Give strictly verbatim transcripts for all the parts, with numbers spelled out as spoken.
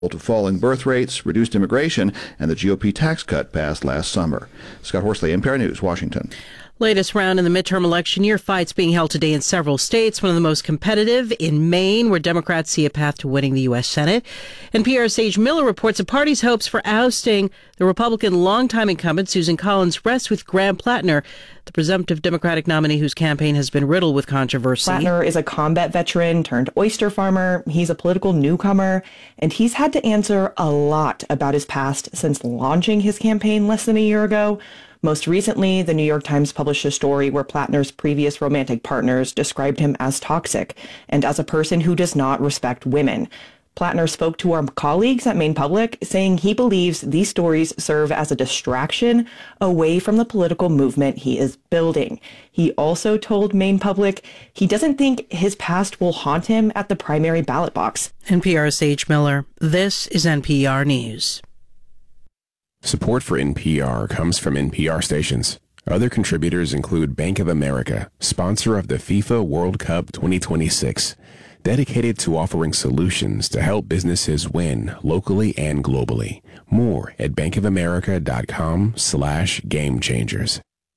to falling birth rates, reduced immigration, and the G O P tax cut passed last summer. Scott Horsley, N P R News, Washington. Latest round in the midterm election year, fights being held today in several states, one of the most competitive in Maine, where Democrats see a path to winning the U S. Senate. N P R's Sage Miller reports the party's hopes for ousting the Republican longtime incumbent Susan Collins rest with Graham Plattner, the presumptive Democratic nominee whose campaign has been riddled with controversy. Plattner is a combat veteran turned oyster farmer. He's a political newcomer, and he's had to answer a lot about his past since launching his campaign less than a year ago. Most recently, the New York Times published a story where Plattner's previous romantic partners described him as toxic and as a person who does not respect women. Plattner spoke to our colleagues at Maine Public, saying he believes these stories serve as a distraction away from the political movement he is building. He also told Maine Public he doesn't think his past will haunt him at the primary ballot box. N P R's Sage Miller. This is N P R News. Support for N P R comes from N P R stations. Other contributors include Bank of America, sponsor of the FIFA World Cup twenty twenty-six, dedicated to offering solutions to help businesses win locally and globally. More at bankofamerica.com slash game changers.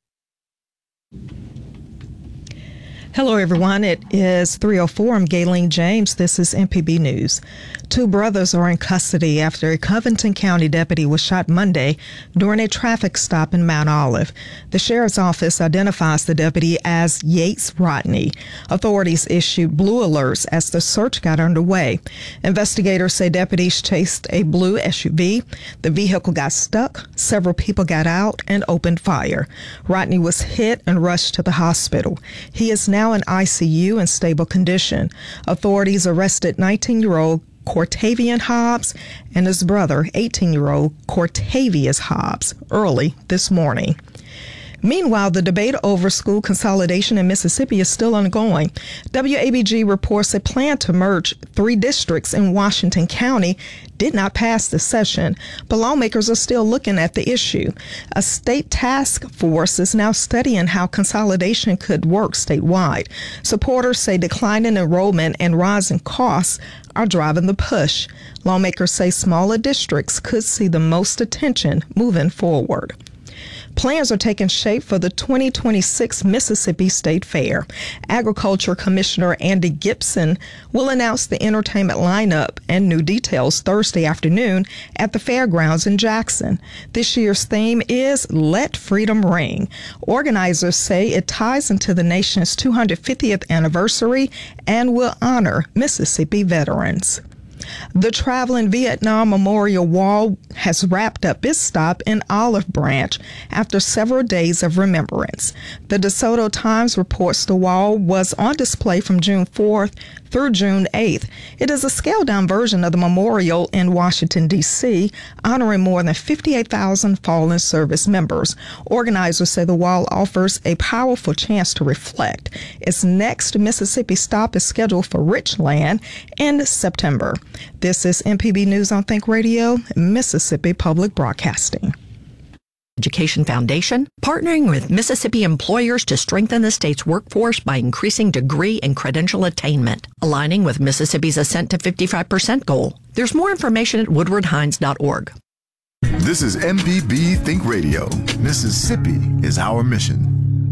Hello, everyone. It is three oh four. I'm Gayleen James. This is M P B News. Two brothers are in custody after a Covington County deputy was shot Monday during a traffic stop in Mount Olive. The sheriff's office identifies the deputy as Yates Rodney. Authorities issued blue alerts as the search got underway. Investigators say deputies chased a blue S U V. The vehicle got stuck. Several people got out and opened fire. Rodney was hit and rushed to the hospital. He is now in I C U in stable condition. Authorities arrested nineteen-year-old Cortavian Hobbs and his brother, eighteen-year-old Cortavius Hobbs, early this morning. Meanwhile, the debate over school consolidation in Mississippi is still ongoing. W A B G reports a plan to merge three districts in Washington County did not pass this session, but lawmakers are still looking at the issue. A state task force is now studying how consolidation could work statewide. Supporters say declining enrollment and rising costs are driving the push. Lawmakers say smaller districts could see the most attention moving forward. Plans are taking shape for the twenty twenty-six Mississippi State Fair. Agriculture Commissioner Andy Gibson will announce the entertainment lineup and new details Thursday afternoon at the fairgrounds in Jackson. This year's theme is Let Freedom Ring. Organizers say it ties into the nation's two hundred fiftieth anniversary and will honor Mississippi veterans. The Traveling Vietnam Memorial Wall has wrapped up its stop in Olive Branch after several days of remembrance. The DeSoto Times reports the wall was on display from June fourth through June eighth. It is a scaled-down version of the memorial in Washington, D C, honoring more than fifty-eight thousand fallen service members. Organizers say the wall offers a powerful chance to reflect. Its next Mississippi stop is scheduled for Richland in September. This is M P B News on Think Radio, Mississippi Public Broadcasting. Education Foundation, partnering with Mississippi employers to strengthen the state's workforce by increasing degree and credential attainment, aligning with Mississippi's Ascent to fifty-five percent goal. There's more information at woodward hines dot org. This is M P B Think Radio. Mississippi is our mission.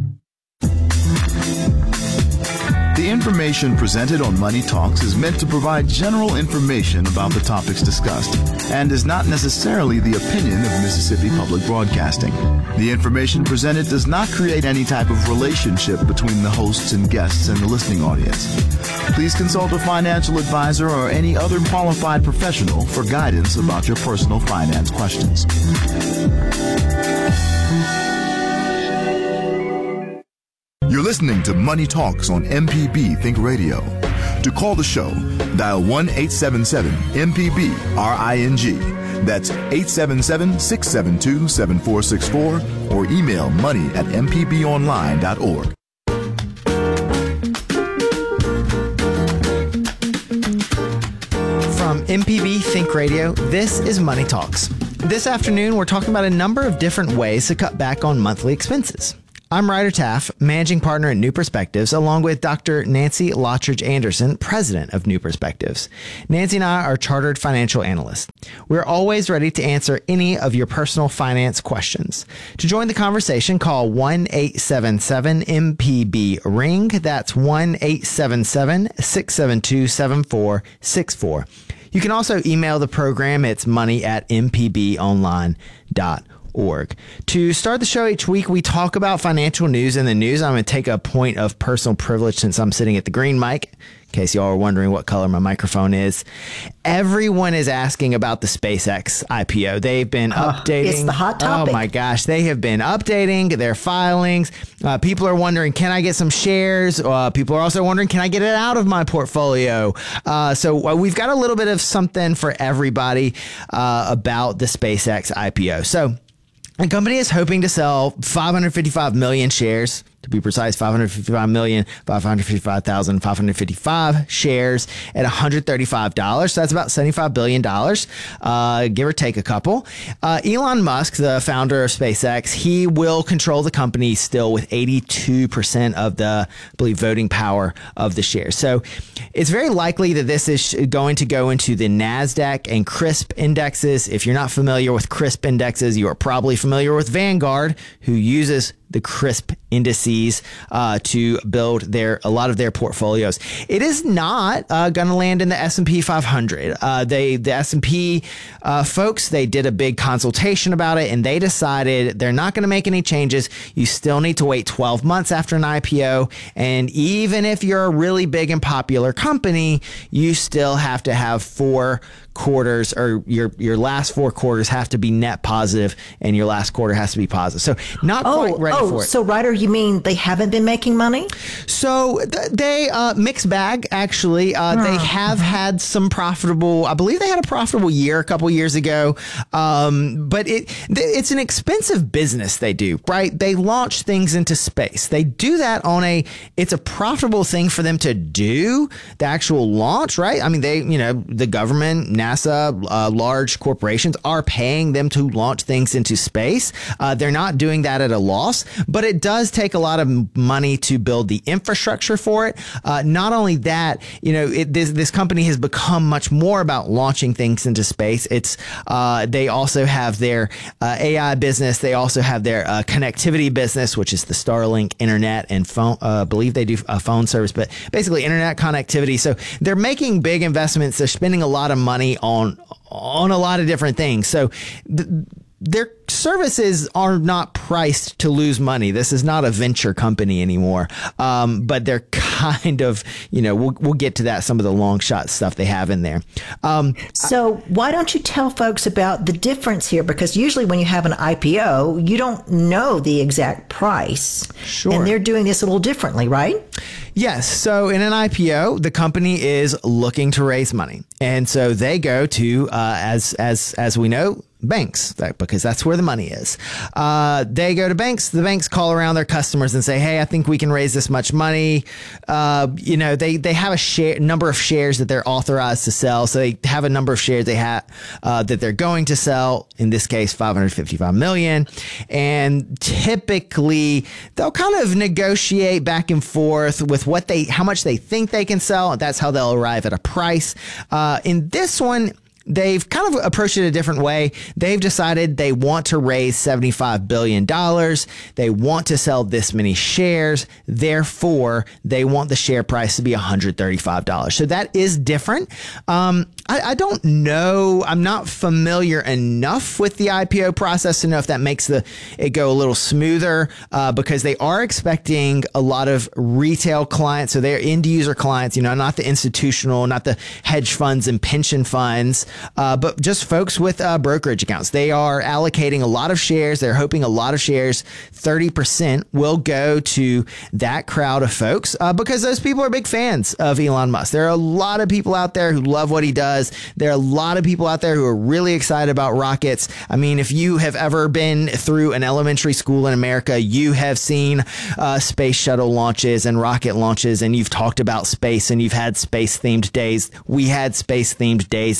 The information presented on Money Talks is meant to provide general information about the topics discussed and is not necessarily the opinion of Mississippi Public Broadcasting. The information presented does not create any type of relationship between the hosts and guests and the listening audience. Please consult a financial advisor or any other qualified professional for guidance about your personal finance questions. You're listening to Money Talks on M P B Think Radio. To call the show, dial one eight seven seven M P B R I N G. That's eight seven seven, six seven two, seven four six four or email money at m p b online dot org. From M P B Think Radio, this is Money Talks. This afternoon, we're talking about a number of different ways to cut back on monthly expenses. I'm Ryder Taff, managing partner at New Perspectives, along with Doctor Nancy Lottridge Anderson, president of New Perspectives. Nancy and I are chartered financial analysts. We're always ready to answer any of your personal finance questions. To join the conversation, call one eight seven seven M P B ring. That's one eight seven seven, six seven two, seven four six four. You can also email the program. It's money at m p b online dot org. To start the show each week, we talk about financial news in the news. I'm going to take a point of personal privilege since I'm sitting at the green mic, in case y'all are wondering what color my microphone is. Everyone is asking about the SpaceX I P O. They've been uh, updating. It's the hot topic. Oh my gosh. They have been updating their filings. Uh, people are wondering, can I get some shares? Uh, people are also wondering, can I get it out of my portfolio? Uh, so uh, we've got a little bit of something for everybody uh, about the SpaceX I P O. So the company is hoping to sell five hundred fifty-five million shares. To be precise, five hundred fifty-five million, five hundred fifty-five thousand, five hundred fifty-five shares at one hundred thirty-five dollars. So that's about seventy-five billion dollars, uh, give or take a couple. Uh, Elon Musk, the founder of SpaceX, he will control the company still with eighty-two percent of the, I believe, voting power of the shares. So it's very likely that this is going to go into the NASDAQ and CRISP indexes. If you're not familiar with CRISP indexes, you are probably familiar with Vanguard, who uses the CRISP indices uh, to build their a lot of their portfolios. It is not uh, going to land in the S and P five hundred. Uh, they the S and P uh, folks, they did a big consultation about it, and they decided they're not going to make any changes. You still need to wait twelve months after an I P O, and even if you're a really big and popular company, you still have to have four quarters, or your your last four quarters have to be net positive, and your last quarter has to be positive. So not oh, quite ready oh, for it. So Ryder, you mean they haven't been making money? So th- they uh, mixed bag actually. Uh, oh. They have had some profitable. I believe they had a profitable year a couple years ago. Um, but it th- it's an expensive business they do, right? They launch things into space. They do that on a. It's a profitable thing for them to do the actual launch, right? I mean, they you know the government, NASA, uh, large corporations are paying them to launch things into space. Uh, they're not doing that at a loss, but it does take a lot of money to build the infrastructure for it. Uh, not only that, you know, it, this this company has become much more about launching things into space. It's uh, they also have their uh, A I business. They also have their uh, connectivity business, which is the Starlink internet and phone. Uh, I believe they do a phone service, but basically internet connectivity. So they're making big investments. They're spending a lot of money on on a lot of different things. So th- their services are not priced to lose money. This is not a venture company anymore. Um, but they're kind of, you know, we'll, we'll get to that, some of the long shot stuff they have in there. Um, so why don't you tell folks about the difference here? Because usually when you have an I P O, you don't know the exact price. Sure. And they're doing this a little differently, right? Yes. So in an I P O, the company is looking to raise money. And so they go to, uh, as, as, as we know, banks, that, because that's where the money is. Uh, they go to banks. The banks call around their customers and say, hey, I think we can raise this much money. Uh, you know, they, they have a share number of shares that they're authorized to sell. So they have a number of shares they have uh, that they're going to sell. In this case, five hundred fifty-five million. And typically they'll kind of negotiate back and forth with what they, how much they think they can sell. And that's how they'll arrive at a price. Uh, in this one, they've kind of approached it a different way. They've decided they want to raise seventy-five billion dollars. They want to sell this many shares. Therefore, they want the share price to be one hundred thirty-five dollars. So that is different. Um, I, I don't know. I'm not familiar enough with the I P O process to know if that makes the it go a little smoother uh, because they are expecting a lot of retail clients. So they're end user clients, you know, not the institutional, not the hedge funds and pension funds. Uh, but just folks with uh, brokerage accounts. They are allocating a lot of shares. They're hoping a lot of shares, thirty percent, will go to that crowd of folks uh, because those people are big fans of Elon Musk. There are a lot of people out there who love what he does. There are a lot of people out there who are really excited about rockets. I mean, if you have ever been through an elementary school in America, you have seen uh, space shuttle launches and rocket launches, and you've talked about space and you've had space-themed days. We had space-themed days at the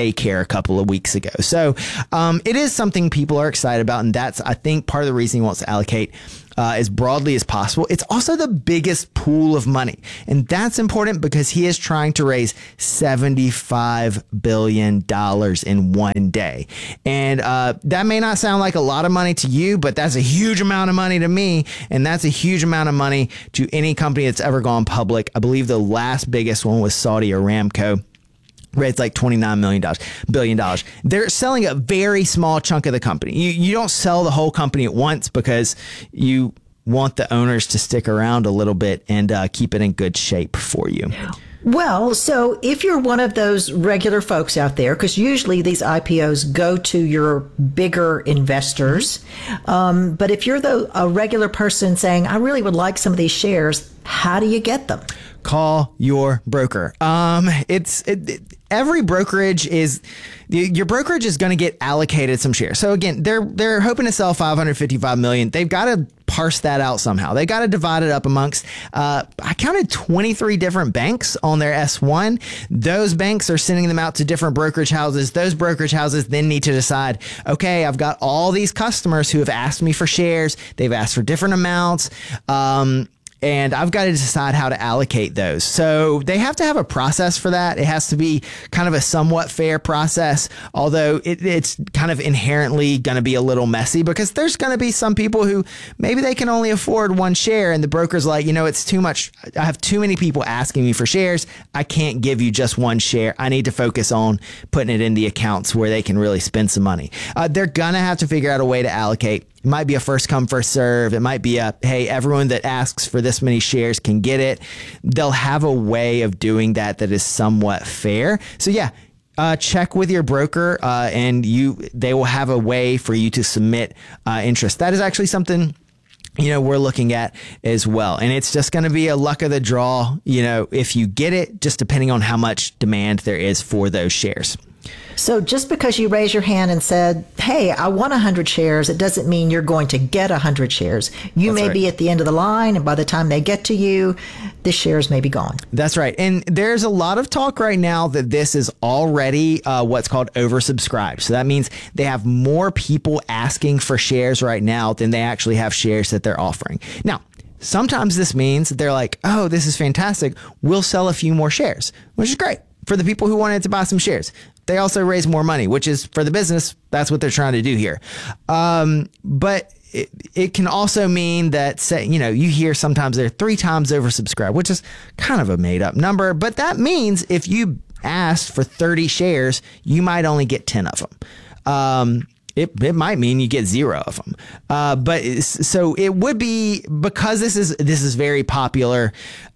daycare a couple of weeks ago. So um, it is something people are excited about. And that's, I think, part of the reason he wants to allocate Uh, as broadly as possible. It's also the biggest pool of money. And that's important because he is trying to raise seventy-five billion dollars in one day. And uh, that may not sound like a lot of money to you, but that's a huge amount of money to me. And that's a huge amount of money to any company that's ever gone public. I believe the last biggest one was Saudi Aramco. Raised like twenty-nine million dollars, billion dollars. They're selling a very small chunk of the company. You you don't sell the whole company at once because you want the owners to stick around a little bit and uh, keep it in good shape for you. Well, so if you're one of those regular folks out there, because usually these I P Os go to your bigger investors, um, but if you're the, a regular person saying, I really would like some of these shares, how do you get them? Call your broker. Um, it's it, it, every brokerage is your brokerage is going to get allocated some shares. So again, they're they're hoping to sell five hundred fifty-five million. They've got to parse that out somehow. They got to divide it up amongst. Uh, I counted twenty-three different banks on their S one. Those banks are sending them out to different brokerage houses. Those brokerage houses then need to decide. Okay, I've got all these customers who have asked me for shares. They've asked for different amounts. Um, And I've got to decide how to allocate those. So they have to have a process for that. It has to be kind of a somewhat fair process, although it, it's kind of inherently going to be a little messy because there's going to be some people who maybe they can only afford one share and the broker's like, you know, it's too much. I have too many people asking me for shares. I can't give you just one share. I need to focus on putting it in the accounts where they can really spend some money. Uh, they're going to have to figure out a way to allocate. It might be a first come, first serve. It might be a, hey, everyone that asks for this many shares can get it. They'll have a way of doing that that is somewhat fair. So yeah, uh, check with your broker uh, and you they will have a way for you to submit uh, interest. That is actually something, you know, we're looking at as well. And it's just going to be a luck of the draw, you know, if you get it, just depending on how much demand there is for those shares. So just because you raise your hand and said, hey, I want one hundred shares, it doesn't mean you're going to get one hundred shares. You That's may right. be at the end of the line, and by the time they get to you, the shares may be gone. That's right. And there's a lot of talk right now that this is already uh, what's called oversubscribed. So that means they have more people asking for shares right now than they actually have shares that they're offering. Now, sometimes this means they're like, oh, this is fantastic. We'll sell a few more shares, which is great for the people who wanted to buy some shares. They also raise more money, which is for the business. That's what they're trying to do here. Um, but it, it can also mean that, say, you know, you hear sometimes they're three times oversubscribed, which is kind of a made up number. But that means if you asked for thirty shares, you might only get ten of them. Um, It, it might mean you get zero of them. Uh, but so it would be, because this is this is very popular.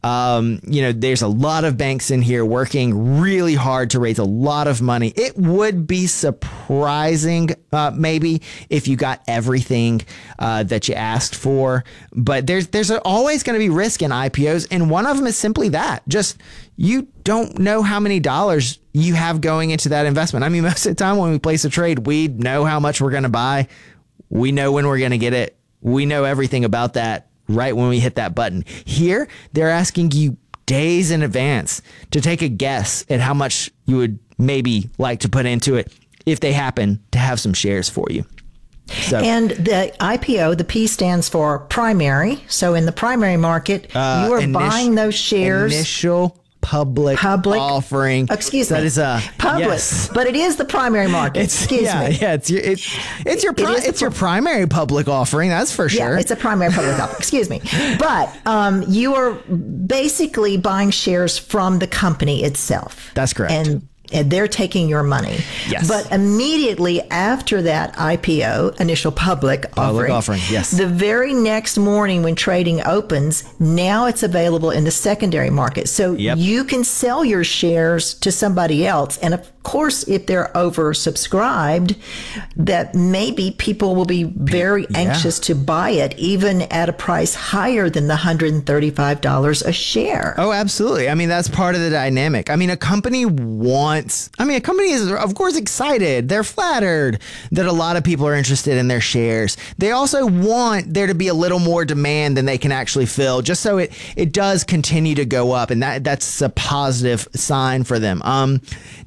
Um, you know, there's a lot of banks in here working really hard to raise a lot of money. It would be surprising, uh, maybe, if you got everything uh, that you asked for. But there's there's always going to be risk in I P Os, and one of them is simply that. Just you don't know how many dollars you have going into that investment. I mean, most of the time when we place a trade, we know how much we're going to buy. We know when we're going to get it. We know everything about that right when we hit that button. Here, they're asking you days in advance to take a guess at how much you would maybe like to put into it if they happen to have some shares for you. So, and the I P O, the P stands for primary. So in the primary market, uh, you are init- buying those shares. Initial public, public offering. Excuse that me. is a public, yes. But it is the primary market. It's, excuse yeah, me. Yeah, it's your it's it's your pri- it it's your primary public offering. That's for sure. Yeah, it's a primary public offering. Excuse me. But um, you are basically buying shares from the company itself. That's correct. And and they're taking your money. Yes. But immediately after that I P O, initial public, public offering, offering, yes. the very next morning when trading opens, now it's available in the secondary market. So Yep. you can sell your shares to somebody else. And of course, if they're oversubscribed, that maybe people will be very yeah. anxious to buy it, even at a price higher than the one hundred thirty-five dollars a share. Oh, absolutely. I mean, that's part of the dynamic. I mean, a company wants, I mean, a company is, of course, excited. They're flattered that a lot of people are interested in their shares. They also want there to be a little more demand than they can actually fill, just so it, it does continue to go up. And that that's a positive sign for them. Um, now,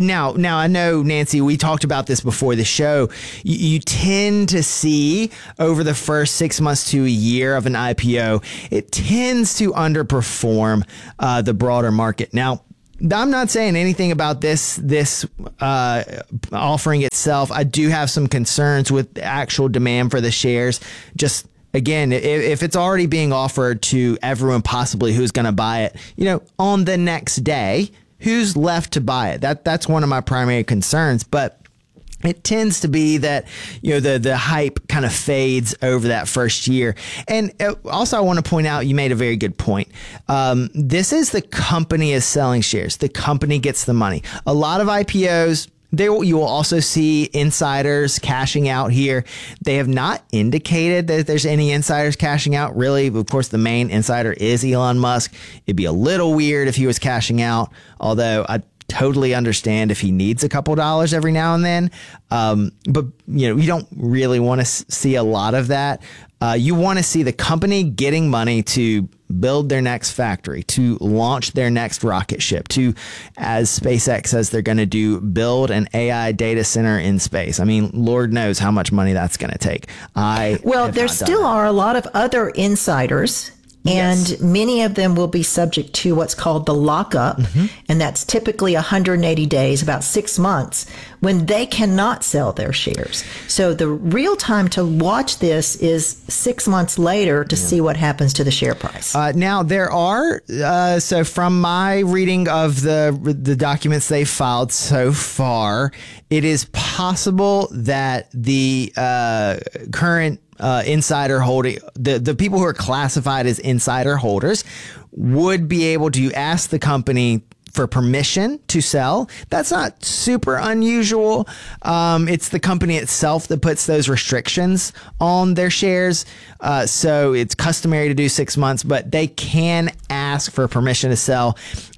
now, now I know, Nancy, we talked about this before the show. You, you tend to see over the first six months to a year of an I P O, it tends to underperform uh, the broader market. Now, I'm not saying anything about this this uh, offering itself. I do have some concerns with the actual demand for the shares. Just again, if, if it's already being offered to everyone possibly who's going to buy it, you know, on the next day, who's left to buy it? That that's one of my primary concerns. But it tends to be that, you know, the, the hype kind of fades over that first year. And also, I want to point out, you made a very good point. Um, this is the company is selling shares. The company gets the money. A lot of I P Os, there you will also see insiders cashing out here. They have not indicated that there's any insiders cashing out. Really, of course, the main insider is Elon Musk. It'd be a little weird if he was cashing out, although I totally understand if he needs a couple dollars every now and then. Um, but, you know, you don't really want to s- see a lot of that. Uh, you want to see the company getting money to build their next factory, to launch their next rocket ship, to, as SpaceX says they're going to do, build an A I data center in space. I mean, Lord knows how much money that's going to take. I Well, there still are a lot of other insiders. And yes. Many of them will be subject to what's called the lockup. Mm-hmm. And that's typically one hundred eighty days, about six months, when they cannot sell their shares. So the real time to watch this is six months later to yeah. see what happens to the share price. Uh, now, there are, uh, so from my reading of the, the documents they filed so far, it is possible that the uh, current Uh, insider holding, the, the people who are classified as insider holders would be able to ask the company for permission to sell. That's not super unusual. Um, it's the company itself that puts those restrictions on their shares. Uh, so it's customary to do six months, but they can ask for permission to sell.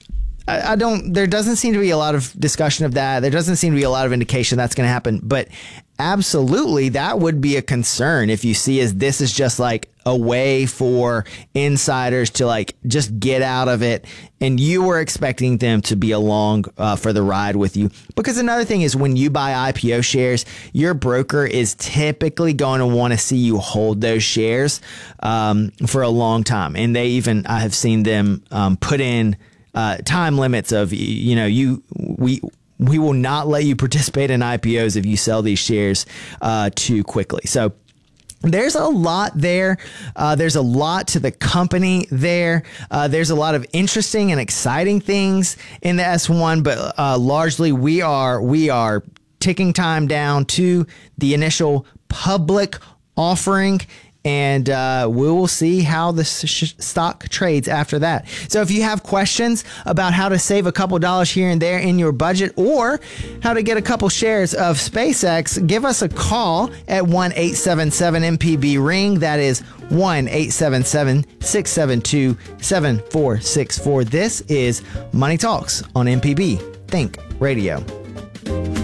I don't, there doesn't seem to be a lot of discussion of that. There doesn't seem to be a lot of indication that's going to happen, but absolutely that would be a concern if you see as this is just like a way for insiders to like just get out of it and you were expecting them to be along uh, for the ride with you. Because another thing is when you buy I P O shares, your broker is typically going to want to see you hold those shares um, for a long time. And they even, I have seen them um, put in Uh, time limits of, you know, you, we, we will not let you participate in I P Os if you sell these shares uh, too quickly. So there's a lot there. Uh, there's a lot to the company there. Uh, there's a lot of interesting and exciting things in the S one, but uh, largely we are, we are ticking time down to the initial public offering. And uh, we will see how the sh- stock trades after that. So if you have questions about how to save a couple dollars here and there in your budget or how to get a couple shares of SpaceX, give us a call at one eight seven seven M P B ring. That is one eight seven seven, six seven two, seven four six four. This is Money Talks on M P B Think Radio.